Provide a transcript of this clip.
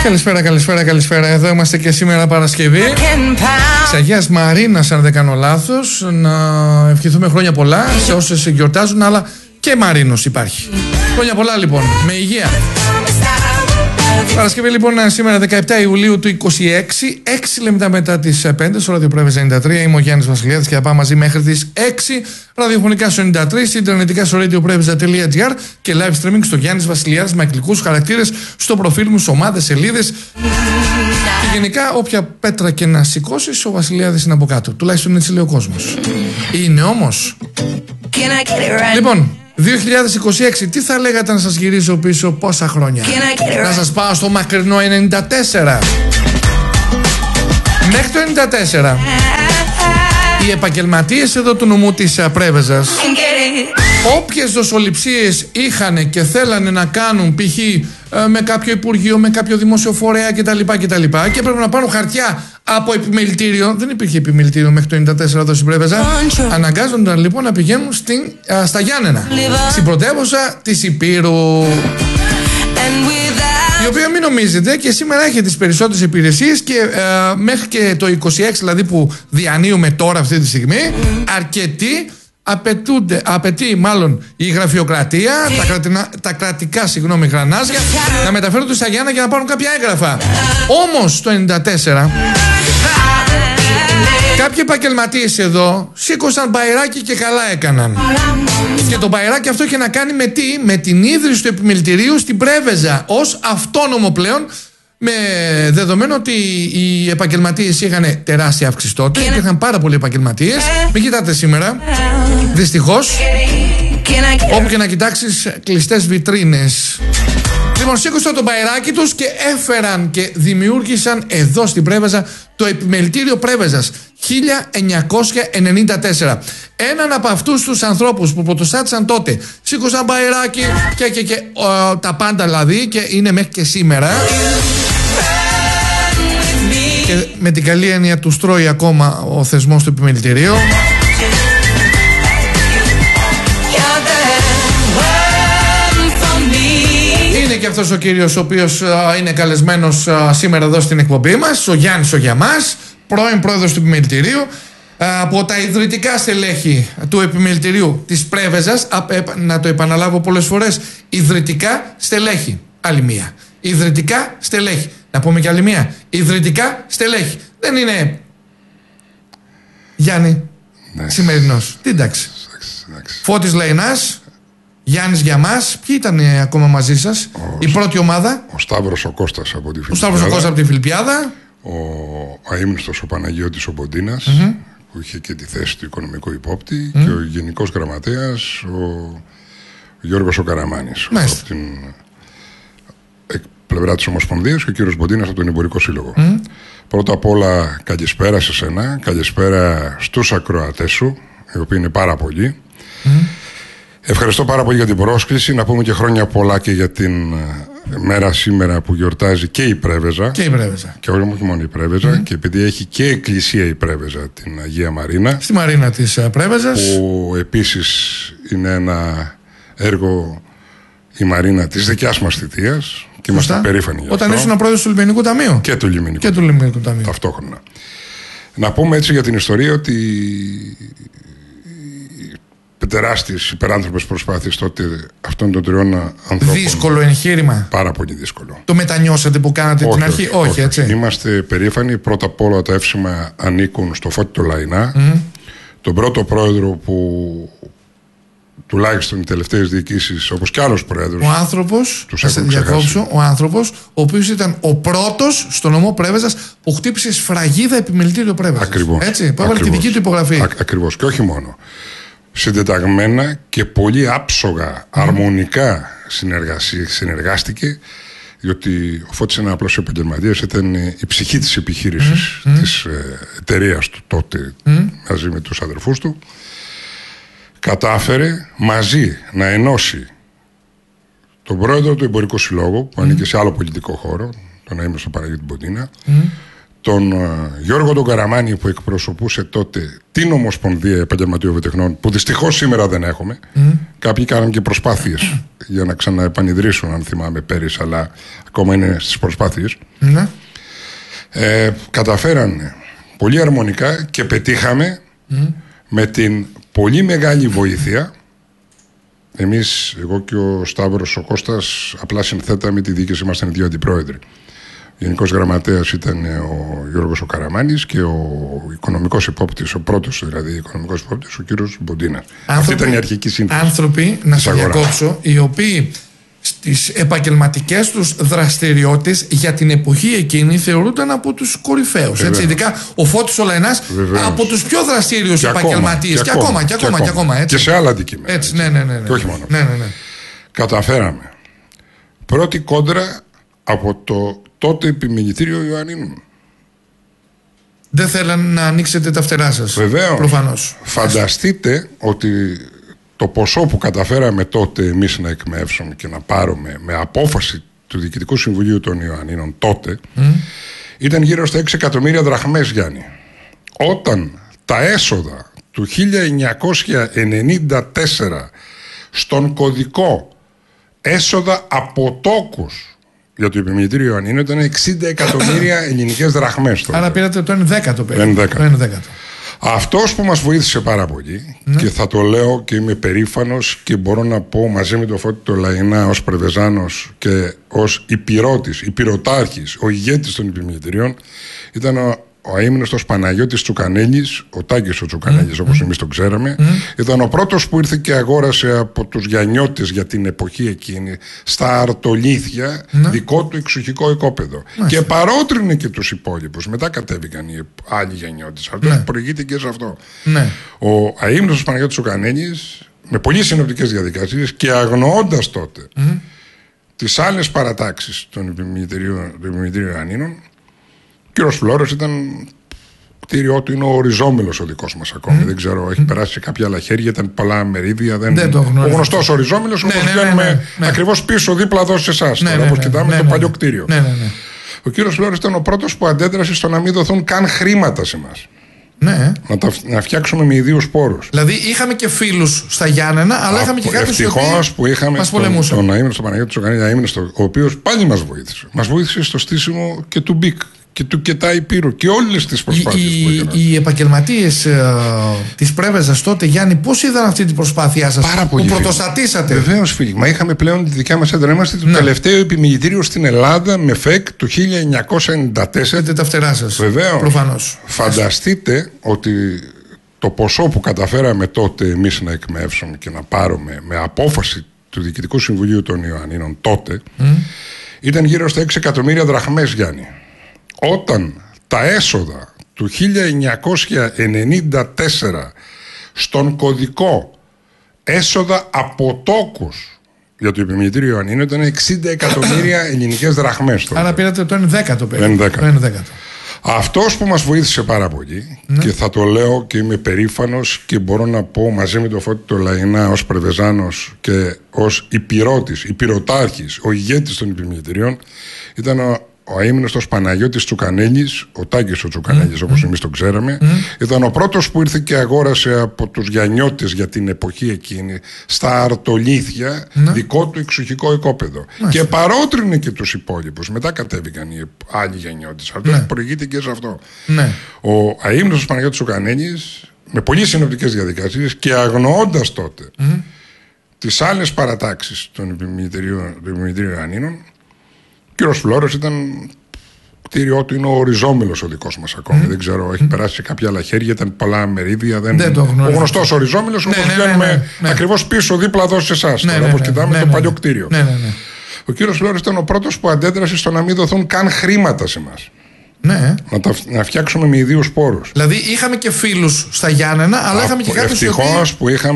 Καλησπέρα. Εδώ είμαστε και σήμερα Παρασκευή. Της Αγίας Μαρίνας, αν δεν κάνω λάθος. Να ευχηθούμε χρόνια πολλά σε όσες γιορτάζουν, αλλά και Μαρίνος υπάρχει. Χρόνια πολλά λοιπόν, με υγεία. Παρασκευή λοιπόν σήμερα 17 Ιουλίου του 26, 6 λεπτά μετά τις 5 στο ραδιοπρέβες 93. Είμαι ο Γιάννης Βασιλιάδης και θα πάμε μαζί μέχρι τις 6 ραδιοφωνικά στο 93, ιντερνετικά στο radiopreveza.gr και live streaming στο Γιάννης Βασιλιάδης με αγγλικούς χαρακτήρες στο προφίλ μου, ομάδες, σελίδες. Και γενικά όποια πέτρα και να σηκώσεις, ο Βασιλιάδης είναι από κάτω. Τουλάχιστον έτσι λέει ο κόσμος. Είναι όμως. Λοιπόν, 2026, τι θα λέγατε να σας γυρίσω πίσω πόσα χρόνια? Να σας πάω στο μακρινό 94. Μέχρι το 94 οι επαγγελματίες εδώ του νομού της Πρέβεζας, όποιες δοσοληψίες είχαν και θέλανε να κάνουν π.χ. με κάποιο υπουργείο, με κάποιο δημόσιο φορέα κτλ. Και έπρεπε να πάρουν χαρτιά από επιμελητήριο. Δεν υπήρχε επιμελητήριο μέχρι το 94 εδώ στην Πρέβεζα. Αναγκάζονταν λοιπόν να πηγαίνουν στα Γιάννενα, στην πρωτεύουσα της Υπήρου, η οποία μην νομίζετε και σήμερα έχει τις περισσότερες υπηρεσίες και μέχρι και το 26 δηλαδή που διανύουμε τώρα αυτή τη στιγμή, αρκετοί απαιτεί μάλλον η γραφειοκρατία, τα κρατικά γρανάζια να μεταφέρονται στα Γιάννα για να πάρουν κάποια έγγραφα. Όμως το 94 κάποιοι επαγγελματίες εδώ σήκωσαν μπαϊράκι και καλά έκαναν. Και το μπαϊράκι αυτό είχε να κάνει με τι? Με την ίδρυση του επιμελητηρίου στην Πρέβεζα ως αυτόνομο πλέον, με δεδομένο ότι οι επαγγελματίες είχαν τεράστια αύξηση τότε. Υπήρχαν πάρα πολλοί επαγγελματίες. Μην κοιτάτε σήμερα, δυστυχώς, όπου και να κοιτάξεις κλειστές βιτρίνες. Λοιπόν, σήκωσαν το μπαϊράκι τους και έφεραν και δημιούργησαν εδώ στην Πρέβεζα το επιμελητήριο Πρέβεζας 1994. Έναν από αυτούς τους ανθρώπους που πρωτοστάτησαν τότε, σήκωσαν μπαϊράκι και τα πάντα δηλαδή, και είναι μέχρι και σήμερα. Και με την καλή έννοια του στρώει ακόμα ο θεσμός του επιμελητηρίου. Είναι και αυτός ο κύριος ο οποίος είναι καλεσμένος σήμερα εδώ στην εκπομπή μας, ο Γιάννης ο Γιαμάς, πρώην πρόεδρος του επιμελητηρίου, από τα ιδρυτικά στελέχη του επιμελητηρίου της Πρέβεζας. Να το επαναλάβω πολλές φορές, ιδρυτικά στελέχη. Άλλη μία. Ιδρυτικά στελέχη. Να πούμε και άλλη μία. Ιδρυτικά στελέχη. Δεν είναι Γιάννη σημερινός. Τι εντάξει. Φώτης Λαϊνάς, Γιάννης Γιαμάς. Ποιοι ήταν ακόμα μαζί σας? Η πρώτη ομάδα. Ο Σταύρος ο Κώστας από τη Φιλιππιάδα. Ο Σταύρος ο Κώστας από τη Φιλιππιάδα. Ο αείμνηστος ο Παναγιώτης ο Ποντίνας, που είχε και τη θέση του οικονομικού υπόπτη, και ο γενικός γραμματέας ο Γιώργος ο Καραμάνης, από την πλευρά της Ομοσπονδίας, και ο κύριος Ποντίνας από τον Εμπορικό Σύλλογο. Πρώτα απ' όλα καλησπέρα σε σένα, καλησπέρα στους ακροατές σου, οι οποίοι είναι πάρα πολλοί. Ευχαριστώ πάρα πολύ για την πρόσκληση. Να πούμε και χρόνια πολλά και για την μέρα σήμερα που γιορτάζει και η Πρέβεζα. Και η Πρέβεζα. Και όχι μόνο η Πρέβεζα. Και επειδή έχει και εκκλησία η Πρέβεζα, την Αγία Μαρίνα. Στη Μαρίνα της Πρέβεζας. Που επίσης είναι ένα έργο, η Μαρίνα, της δικιάς μας θητείας. Και είμαστε περήφανοι για αυτό. Όταν ήσουν πρόεδρος του Λιμενικού Ταμείου. Και του Λιμενικού Ταμείου. Ταυτόχρονα. Να πούμε έτσι για την ιστορία ότι τεράστιες υπεράνθρωπες προσπάθειες τότε αυτών των τριών ανθρώπων. Δύσκολο εγχείρημα. Πάρα πολύ δύσκολο. Το μετανιώσατε που κάνατε την αρχή? Όχι, έτσι. Είμαστε περήφανοι. Πρώτα απ' όλα τα εύσημα ανήκουν στο Φώτη το Λαϊνά, τον πρώτο πρόεδρο που τουλάχιστον οι τελευταίες διοικήσεις, όπως και άλλους πρόεδρους. Ο άνθρωπος, ο άνθρωπος, ο οποίος ήταν ο πρώτος στο νομό Πρέβεζας που χτύπησε σφραγίδα επιμελητήριο Πρέβεζας. Ακριβώς. Έτσι, που έβαλε τη δική του υπογραφή. Ακριβώς. Και όχι μόνο. Συντεταγμένα και πολύ άψογα, αρμονικά συνεργάστηκε, διότι ο Φώτης είναι ένα απλός επαγγελματίας, ήταν η ψυχή της επιχείρησης της εταιρείας του τότε, μαζί με τους αδερφούς του. Κατάφερε μαζί να ενώσει τον πρόεδρο του Εμπορικού Συλλόγου, που ανήκε σε άλλο πολιτικό χώρο, τον αείμνηστο Παναγιώτη Ποντίνα, τον Γιώργο τον Καραμάνη, που εκπροσωπούσε τότε την Ομοσπονδία Επαγγελματιών Βιοτεχνών, που δυστυχώς σήμερα δεν έχουμε. Κάποιοι κάναν και προσπάθειες για να ξαναεπανιδρύσουν, αν θυμάμαι, πέρυσι, αλλά ακόμα είναι στις προσπάθειες. Καταφέρανε πολύ αρμονικά και πετύχαμε με την πολύ μεγάλη βοήθεια. Εμείς, εγώ και ο Σταύρος ο Κώστας, απλά συνθέταμε τη διοίκηση, ήμασταν οι δύο αντιπρόεδροι. Ο Γενικός Γραμματέας ήταν ο Γιώργος ο Καραμάνης και ο οικονομικός υπόπτης, ο πρώτος δηλαδή οικονομικός υπόπτης, ο κύριος Μποντίνας. Αυτή ήταν η αρχική σύνθεση. Άνθρωποι, να σε διακόψω, οι οποίοι στις επαγγελματικές τους δραστηριότητες για την εποχή εκείνη θεωρούνταν από τους κορυφαίους. Ειδικά ο Φώτης ο Λαϊνάς από τους πιο δραστήριους επαγγελματίες. Και ακόμα. Έτσι. Και σε άλλα αντικείμενα. Έτσι, ναι. Και όχι μόνο. Ναι. Καταφέραμε. Πρώτη κόντρα από το τότε επιμελητήριο Ιωαννίνων. Δεν θέλαν να ανοίξετε τα φτερά σας. Βεβαίως. Προφανώς. Φανταστείτε ότι το ποσό που καταφέραμε τότε εμείς να εκμεύσουμε και να πάρουμε με απόφαση του Διοικητικού Συμβουλίου των Ιωαννίνων τότε ήταν γύρω στα 6 εκατομμύρια δραχμές, Γιάννη. Όταν τα έσοδα του 1994 στον κωδικό έσοδα από τόκους για το επιμελητήριο Ιωαννίνων ήταν 60 εκατομμύρια ελληνικές δραχμές. Άρα πήρατε το 1/10 περίπου. Αυτός που μας βοήθησε πάρα πολύ, και θα το λέω και είμαι περήφανος και μπορώ να πω μαζί με τον Φώτη το Λαϊνά ως Πρεβεζάνος και ως υπηρώτης, υπηρωτάρχης, ο ηγέτης των επιμελητηρίων, ήταν ο αείμνηστος Παναγιώτης Τσουκανέλης, ο Τάκης ο Τσουκανέλης όπως εμείς τον ξέραμε. Ήταν ο πρώτος που ήρθε και αγόρασε από τους Γιαννιώτες για την εποχή εκείνη στα Αρτολίθια δικό του εξοχικό οικόπεδο. Και παρότρινε και τους υπόλοιπους. Μετά κατέβηκαν οι άλλοι Γιαννιώτες. Αυτό προηγείται και σε αυτό. Ο αείμνηστος Παναγιώτης Τσουκανέλης, με πολύ συνοπτικές διαδικασίες και αγνοώντας τότε τις άλλες παρατάξεις των επιμελητήριων Ιωαννίνων, ο κύριος Φλόρος ήταν κτίριό του, είναι ο οριζόμελος ο δικός μας ακόμη. Δεν ξέρω, έχει περάσει σε κάποια άλλα χέρια, ήταν πολλά μερίδια. Ο γνωστός οριζόμελος, όπως βγαίνουμε ακριβώς πίσω, δίπλα εδώ σε εσάς. Τώρα, όπως κοιτάμε το παλιό κτίριο. Ο κύριος Φλόρος ήταν ο πρώτος που αντέδρασε στο να μην δοθούν καν χρήματα σε εμάς. Να φτιάξουμε με ιδίους πόρους. Δηλαδή είχαμε και φίλους στα Γιάννενα, αλλά είχαμε και κάποιους που είχαμε τον αείμνηστο Παναγιώτη Τσουκανέλη, ο οποίος πάλι μας βοήθησε. Μας βοήθησε στο στήσιμο και του Μπικ και του Κετάι Πύρου και όλες τις προσπάθειες που έκαναν. Οι επαγγελματίες της Πρέβεζας τότε, Γιάννη, πώς είδαν αυτή την προσπάθειά σας που πρωτοστατήσατε? Βεβαίως, φίλοι. Μα είχαμε πλέον τη δικιά μας έδρα. Είμαστε το τελευταίο επιμελητήριο στην Ελλάδα με ΦΕΚ το 1994. Έχετε τα φτερά σας. Βεβαίως. Προφανώς. Φανταστείτε ότι το ποσό που καταφέραμε τότε εμείς να εκμεύσουμε και να πάρουμε με απόφαση του Διοικητικού Συμβουλίου των Ιωαννίνων τότε ήταν γύρω στα 6 εκατομμύρια δραχμές, Γιάννη. Όταν τα έσοδα του 1994 στον κωδικό έσοδα από τόκους για το επιμελητήριο Ιωαννίνων ήταν 60 εκατομμύρια ελληνικές δραχμές. Άρα πήρατε το 1/10 περίπου. Αυτός που μας βοήθησε πάρα πολύ, και θα το λέω και είμαι περήφανος και μπορώ να πω μαζί με τον Φώτη το Λαϊνά ως Πρεβεζάνος και ως υπηρώτης, υπηρωτάρχης, ο ηγέτης των επιμελητηρίων, ήταν ο αείμνηστος Παναγιώτης Τσουκανέλης, ο Τάκης ο Τσουκανέλης όπως εμείς τον ξέραμε. Ήταν ο πρώτος που ήρθε και αγόρασε από τους Γιαννιώτες για την εποχή εκείνη στα Αρτολίθια δικό του εξοχικό οικόπεδο. Και παρότρινε και τους υπόλοιπους. Μετά κατέβηκαν οι άλλοι Γιαννιώτες. Αυτό προηγείται και σε αυτό. Ο αείμνηστος Παναγιώτης Τσουκανέλης, με πολύ συνοπτικές διαδικασίες και αγνοώντας τότε τις άλλες παρατάξεις των επιμελητήριων Ιωαννίνων, ο κύριος Φλόρος ήταν κτίριό του, είναι ο οριζόμελος ο δικός μας ακόμη. Δεν ξέρω, έχει περάσει σε κάποια άλλα χέρια, ήταν πολλά μερίδια. Ο γνωστός οριζόμελος, όπως βγαίνουμε ακριβώς πίσω, δίπλα εδώ σε εσάς. Τώρα, όπως κοιτάμε το παλιό κτίριο. Ο κύριος Φλόρος ήταν ο πρώτος που αντέδρασε στο να μην δοθούν καν χρήματα σε εμάς. Να φτιάξουμε με ιδίους πόρους. Δηλαδή είχαμε και φίλους στα Γιάννενα, αλλά είχαμε και κάποιους που είχαμε